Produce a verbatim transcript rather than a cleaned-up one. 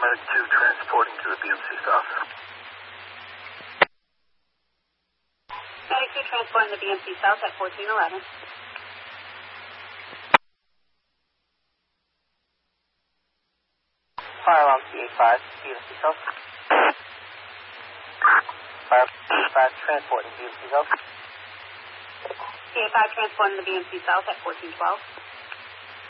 Med two transporting to the B M C South. Medic two transporting to the B M C South at fourteen eleven. Fire alarm C eight five, B M C South. Fire C eight five transporting B M C South. C eight five transporting to the B M C South at fourteen twelve.